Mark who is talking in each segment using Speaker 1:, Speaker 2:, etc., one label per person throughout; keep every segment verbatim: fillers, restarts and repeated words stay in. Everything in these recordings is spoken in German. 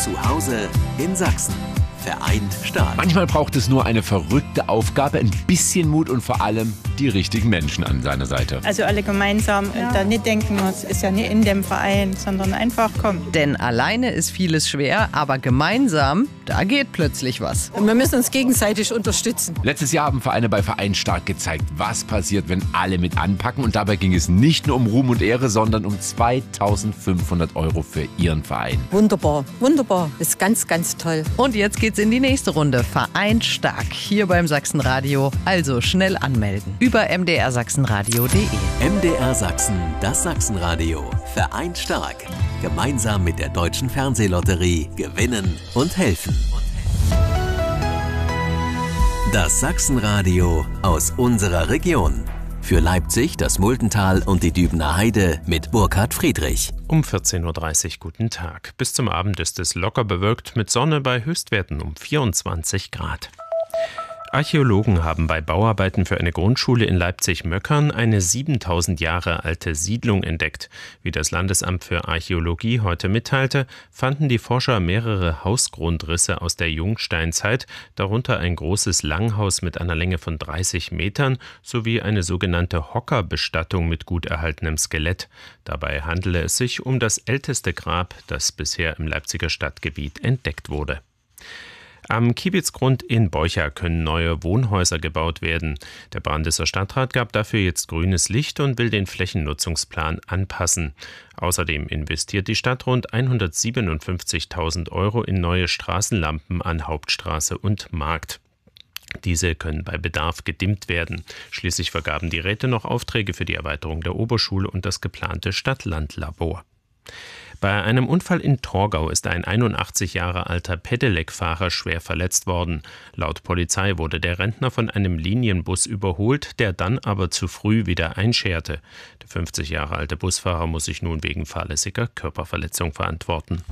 Speaker 1: Zu Hause in Sachsen. Vereint stark.
Speaker 2: Manchmal braucht es nur eine verrückte Aufgabe, ein bisschen Mut und vor allem die richtigen Menschen an seiner Seite.
Speaker 3: Also alle gemeinsam und da nicht denken, es ist ja nicht in dem Verein, sondern einfach kommen.
Speaker 4: Denn alleine ist vieles schwer, aber gemeinsam, da geht plötzlich was.
Speaker 5: Und wir müssen uns gegenseitig unterstützen.
Speaker 2: Letztes Jahr haben Vereine bei Vereint stark gezeigt, was passiert, wenn alle mit anpacken. Und dabei ging es nicht nur um Ruhm und Ehre, sondern um zweitausendfünfhundert Euro für ihren Verein.
Speaker 5: Wunderbar, wunderbar. Das ist ganz, ganz toll.
Speaker 4: Und jetzt geht's in die nächste Runde. Vereint stark hier beim Sachsenradio. Also schnell anmelden. Über m d r sachsenradio punkt de.
Speaker 1: M D R Sachsen, das Sachsenradio. Vereint stark. Gemeinsam mit der Deutschen Fernsehlotterie gewinnen und helfen. Das Sachsenradio aus unserer Region. Für Leipzig, das Multental und die Dübener Heide mit Burkhard Friedrich.
Speaker 6: Um vierzehn Uhr dreißig, guten Tag. Bis zum Abend ist es locker bewölkt mit Sonne bei Höchstwerten um vierundzwanzig Grad. Archäologen haben bei Bauarbeiten für eine Grundschule in Leipzig-Möckern eine siebentausend Jahre alte Siedlung entdeckt. Wie das Landesamt für Archäologie heute mitteilte, fanden die Forscher mehrere Hausgrundrisse aus der Jungsteinzeit, darunter ein großes Langhaus mit einer Länge von dreißig Metern sowie eine sogenannte Hockerbestattung mit gut erhaltenem Skelett. Dabei handele es sich um das älteste Grab, das bisher im Leipziger Stadtgebiet entdeckt wurde. Am Kiebitzgrund in Beucha können neue Wohnhäuser gebaut werden. Der Brandisser Stadtrat gab dafür jetzt grünes Licht und will den Flächennutzungsplan anpassen. Außerdem investiert die Stadt rund hundertsiebenundfünfzigtausend Euro in neue Straßenlampen an Hauptstraße und Markt. Diese können bei Bedarf gedimmt werden. Schließlich vergaben die Räte noch Aufträge für die Erweiterung der Oberschule und das geplante Stadt-Land-Labor. Bei einem Unfall in Torgau ist ein einundachtzig Jahre alter Pedelec-Fahrer schwer verletzt worden. Laut Polizei wurde der Rentner von einem Linienbus überholt, der dann aber zu früh wieder einscherte. Der fünfzig Jahre alte Busfahrer muss sich nun wegen fahrlässiger Körperverletzung verantworten.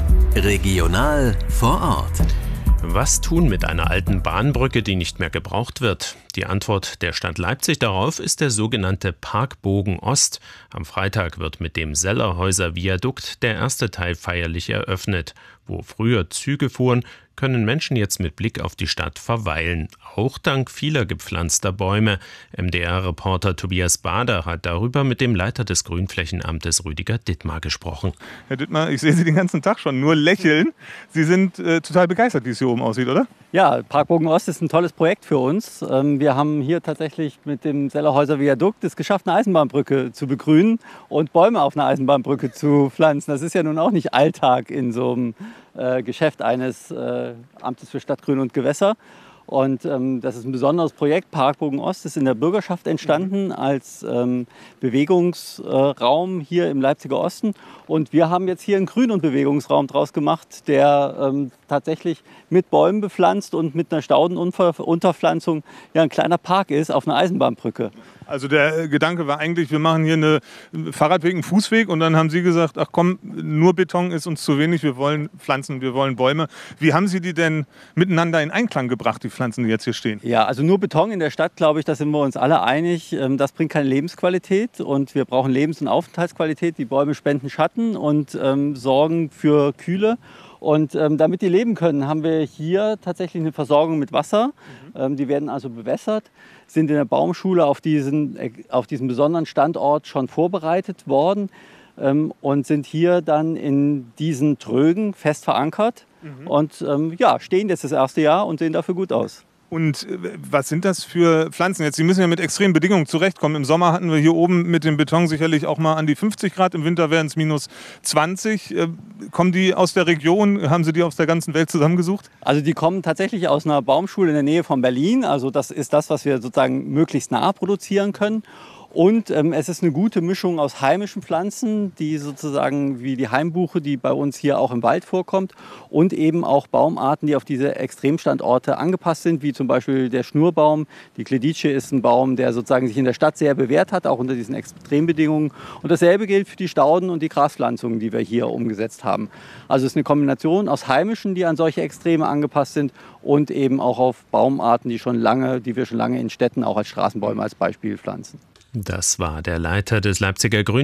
Speaker 1: Regional vor Ort.
Speaker 6: Was tun mit einer alten Bahnbrücke, die nicht mehr gebraucht wird? Die Antwort der Stadt Leipzig darauf ist der sogenannte Parkbogen Ost. Am Freitag wird mit dem Sellerhäuser Viadukt der erste Teil feierlich eröffnet. Wo früher Züge fuhren, können Menschen jetzt mit Blick auf die Stadt verweilen. Auch dank vieler gepflanzter Bäume. M D R-Reporter Tobias Bader hat darüber mit dem Leiter des Grünflächenamtes Rüdiger Dittmar gesprochen.
Speaker 7: Herr Dittmar, ich sehe Sie den ganzen Tag schon nur lächeln. Sie sind äh, total begeistert, wie es hier oben aussieht, oder?
Speaker 8: Ja, Parkbogen Ost ist ein tolles Projekt für uns. Wir haben hier tatsächlich mit dem Sellerhäuser Viadukt es geschafft, eine Eisenbahnbrücke zu begrünen und Bäume auf einer Eisenbahnbrücke zu pflanzen. Das ist ja nun auch nicht Alltag in so einem äh, Geschäft eines äh, Amtes für Stadtgrün und Gewässer. Und ähm, das ist ein besonderes Projekt. Parkbogen Ost ist in der Bürgerschaft entstanden als ähm, Bewegungsraum äh, hier im Leipziger Osten. Und wir haben jetzt hier einen Grün- und Bewegungsraum draus gemacht, der ähm, tatsächlich mit Bäumen bepflanzt und mit einer Staudenunterpflanzung ja ein kleiner Park ist auf einer Eisenbahnbrücke.
Speaker 7: Also der Gedanke war eigentlich, wir machen hier einen Fahrradweg, einen Fußweg und dann haben Sie gesagt, ach komm, nur Beton ist uns zu wenig, wir wollen Pflanzen, wir wollen Bäume. Wie haben Sie die denn miteinander in Einklang gebracht, die Pflanzen, die jetzt hier stehen?
Speaker 8: Ja, also nur Beton in der Stadt, glaube ich, da sind wir uns alle einig, das bringt keine Lebensqualität und wir brauchen Lebens- und Aufenthaltsqualität. Die Bäume spenden Schatten und ähm, sorgen für Kühle. Und ähm, damit die leben können, haben wir hier tatsächlich eine Versorgung mit Wasser. Mhm. Ähm, die werden also bewässert, sind in der Baumschule auf diesen, äh, auf diesen besonderen Standort schon vorbereitet worden ähm, und sind hier dann in diesen Trögen fest verankert. Mhm. Und ähm, ja, stehen jetzt das erste Jahr und sehen dafür gut aus.
Speaker 7: Und was sind das für Pflanzen jetzt? Sie müssen ja mit extremen Bedingungen zurechtkommen. Im Sommer hatten wir hier oben mit dem Beton sicherlich auch mal an die fünfzig Grad. Im Winter wären es minus zwanzig. Kommen die aus der Region? Haben Sie die aus der ganzen Welt zusammengesucht?
Speaker 8: Also die kommen tatsächlich aus einer Baumschule in der Nähe von Berlin. Also das ist das, was wir sozusagen möglichst nah produzieren können. Und ähm, es ist eine gute Mischung aus heimischen Pflanzen, die sozusagen wie die Heimbuche, die bei uns hier auch im Wald vorkommt, und eben auch Baumarten, die auf diese Extremstandorte angepasst sind, wie zum Beispiel der Schnurbaum. Die Cledice ist ein Baum, der sozusagen sich in der Stadt sehr bewährt hat, auch unter diesen Extrembedingungen. Und dasselbe gilt für die Stauden und die Graspflanzungen, die wir hier umgesetzt haben. Also es ist eine Kombination aus heimischen, die an solche Extreme angepasst sind, und eben auch auf Baumarten, die schon lange, die wir schon lange in Städten auch als Straßenbäume als Beispiel pflanzen.
Speaker 6: Das war der Leiter des Leipziger Grün